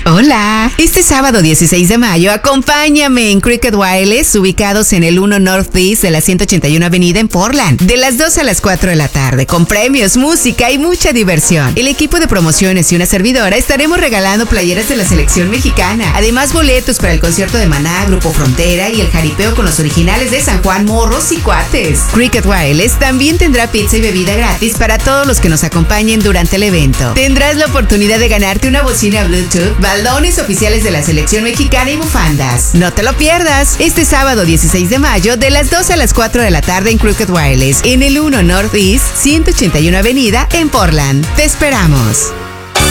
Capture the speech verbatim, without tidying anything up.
Hola. Este sábado dieciséis de mayo, acompáñame en Cricket Wireless, ubicados en el uno Northeast de la ciento ochenta y uno Avenida en Portland, de las dos a las cuatro de la tarde, con premios, música y mucha diversión. El equipo de promociones y una servidora estaremos regalando playeras de la selección mexicana, además boletos para el concierto de Maná, Grupo Frontera y el jaripeo con los originales de San Juan, Morros y Cuates. Cricket Wireless también tendrá pizza y bebida gratis para todos los que nos acompañen durante el evento. Tendrás la oportunidad de ganarte una bocina Bluetooth, baldones oficiales de la selección mexicana y bufandas. No te lo pierdas, este sábado dieciséis de mayo de las dos a las cuatro de la tarde en Cricket Wireless, en el uno Northeast ciento ochenta y uno Avenida en Portland. Te esperamos.